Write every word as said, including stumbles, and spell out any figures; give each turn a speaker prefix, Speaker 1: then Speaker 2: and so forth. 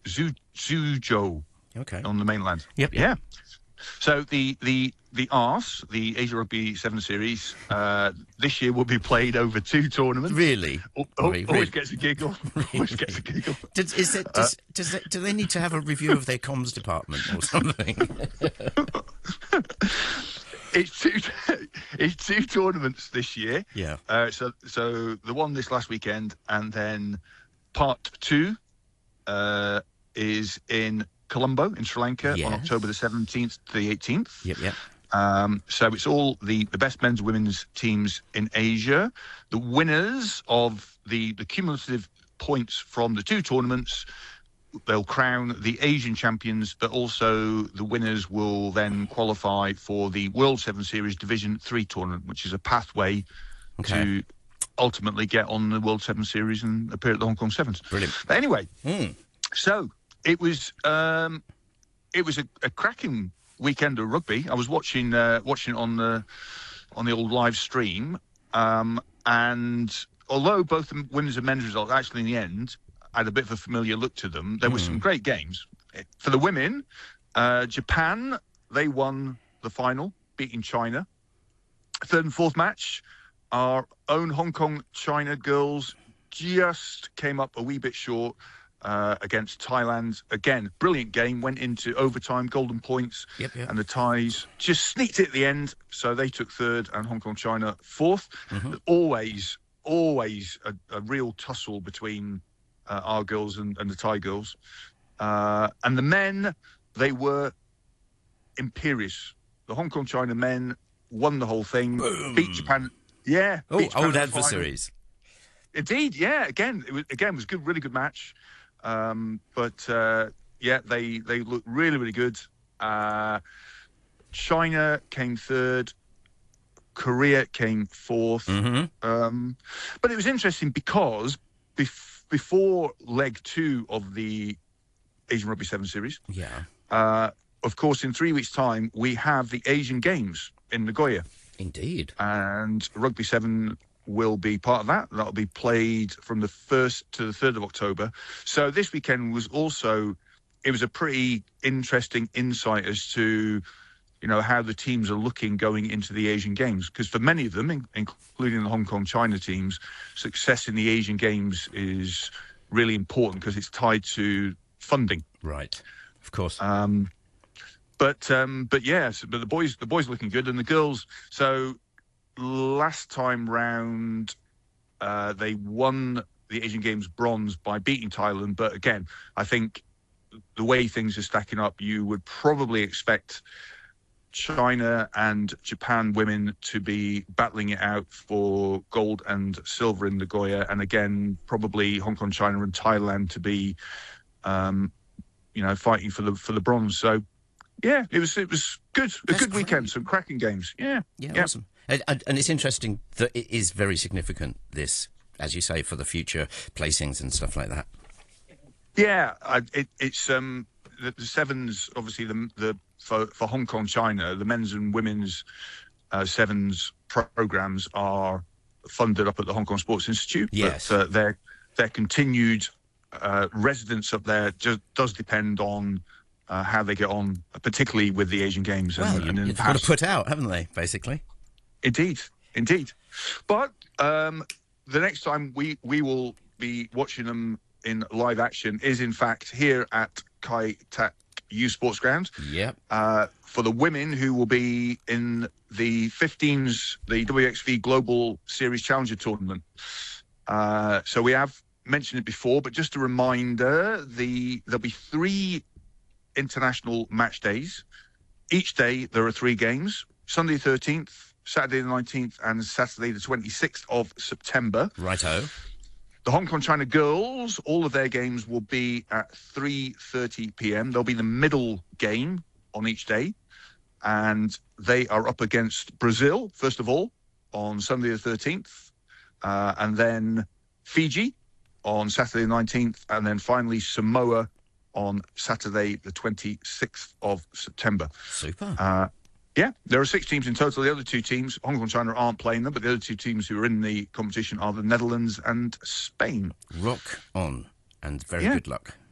Speaker 1: Zhu, Zhuzhou
Speaker 2: Okay.
Speaker 1: on the mainland.
Speaker 2: Yep, yep.
Speaker 1: Yeah. So the the the Arse, the Asia Rugby Seven Series, uh, this year will be played over two tournaments.
Speaker 2: Really?
Speaker 1: O-
Speaker 2: Oh,
Speaker 1: o-
Speaker 2: really?
Speaker 1: always gets a giggle.
Speaker 2: Really?
Speaker 1: Always gets a giggle.
Speaker 2: Does, is it, does, does it, do they need to have a review of their comms department or something?
Speaker 1: It's two. It's two tournaments this year.
Speaker 2: Yeah.
Speaker 1: Uh, so so the one this last weekend, and then part two uh, is in Colombo in Sri Lanka
Speaker 2: Yes.
Speaker 1: on October the seventeenth to the eighteenth.
Speaker 2: Yep, yep.
Speaker 1: Um, so it's all the, the best men's and women's teams in Asia. The winners of the, the cumulative points from the two tournaments, they'll crown the Asian champions, but also the winners will then qualify for the World Seven Series Division three tournament, which is a pathway
Speaker 2: Okay.
Speaker 1: to ultimately get on the World Seven Series and appear at the Hong Kong Sevens.
Speaker 2: Brilliant.
Speaker 1: But anyway,
Speaker 2: Mm.
Speaker 1: so it was um, it was a, a cracking weekend of rugby. I was watching uh, watching it on the on the old live stream, um, and although both the women's and men's results actually in the end had a bit of a familiar look to them, there were some great games. For the women, uh, Japan, they won the final, beating China. Third and fourth match, our own Hong Kong China girls just came up a wee bit short uh, against Thailand. Again, brilliant game, went into overtime, golden points,
Speaker 2: Yep, yep.
Speaker 1: and the Thais just sneaked it at the end. So they took third and Hong Kong China fourth.
Speaker 2: Mhm.
Speaker 1: Always, always a, a real tussle between uh, our girls and, and the Thai girls. Uh, and the men, they were imperious. The Hong Kong China men won the whole thing,
Speaker 2: Boom.
Speaker 1: beat Japan. Yeah.
Speaker 2: Oh,
Speaker 1: beat Japan
Speaker 2: old
Speaker 1: in the final.
Speaker 2: adversaries.
Speaker 1: Indeed, yeah. Again, it was again it was good, really good match. Um, but uh, yeah, they they looked really, really good. Uh, China came third. Korea came fourth.
Speaker 2: Mhm.
Speaker 1: Um, but it was interesting because bef- before leg two of the Asian Rugby Seven Series,
Speaker 2: Yeah.
Speaker 1: uh, of course, in three weeks' time, we have the Asian Games in Nagoya.
Speaker 2: Indeed.
Speaker 1: And Rugby Seven will be part of that. That'll be played from the first to the third of October. So this weekend was also, it was a pretty interesting insight as to, you know, how the teams are looking going into the Asian Games. Because for many of them, in, including the Hong Kong China teams, success in the Asian Games is really important because it's tied to funding.
Speaker 2: Right. Of course.
Speaker 1: Um, but um, but yes, but the boys the boys are looking good, and the girls. So last time round, uh, they won the Asian Games bronze by beating Thailand. But again, I think the way things are stacking up, you would probably expect China and Japan women to be battling it out for gold and silver in Nagoya, and again, probably Hong Kong, China, and Thailand to be, um, you know, fighting for the for the bronze. So. Yeah, it was it was good. A
Speaker 2: That's
Speaker 1: good weekend,
Speaker 2: great.
Speaker 1: some cracking games. Yeah,
Speaker 2: Yeah,
Speaker 1: yeah.
Speaker 2: awesome. And, and, and it's interesting that it is very significant, this, as you say, for the future placings and stuff like that.
Speaker 1: Yeah, I, it, it's um the, the sevens. Obviously, the the for, for Hong Kong, China, the men's and women's uh, sevens programs are funded up at the Hong Kong Sports Institute.
Speaker 2: Yes.
Speaker 1: but uh, their their continued uh, residence up there just does depend on. Uh, how they get on, particularly with the Asian Games.
Speaker 2: Well,
Speaker 1: and, and in
Speaker 2: you've
Speaker 1: the
Speaker 2: got to
Speaker 1: past.
Speaker 2: put out, haven't they, basically?
Speaker 1: Indeed, indeed. But um, the next time we, we will be watching them in live action is, in fact, here at Kai Tak Youth Sports Ground.
Speaker 2: Yep.
Speaker 1: Uh, for the women who will be in the fifteens, the W X V Global Series Challenger Tournament. Uh, so we have mentioned it before, but just a reminder, the there'll be three international match days. Each day there are three games: Sunday the thirteenth, Saturday the nineteenth, and Saturday the twenty-sixth of September.
Speaker 2: Righto.
Speaker 1: The Hong Kong China girls, all of their games will be at three thirty p.m. There'll be the middle game on each day, and they are up against Brazil first of all on Sunday the thirteenth, uh, and then Fiji on Saturday the nineteenth, and then finally Samoa on Saturday, the twenty-sixth of September.
Speaker 2: Super.
Speaker 1: Uh, yeah, there are six teams in total. The other two teams, Hong Kong China, aren't playing them, but the other two teams who are in the competition are the Netherlands and Spain.
Speaker 2: Rock on, and very
Speaker 1: Yeah.
Speaker 2: good luck.